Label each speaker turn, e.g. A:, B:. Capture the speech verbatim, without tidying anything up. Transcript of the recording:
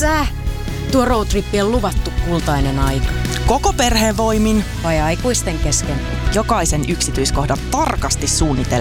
A: sä? Tuo roadtrippi on luvattu kultainen aika.
B: Koko perheen voimin.
A: Vai aikuisten kesken?
B: Jokaisen yksityiskohdan tarkasti suunnitellen.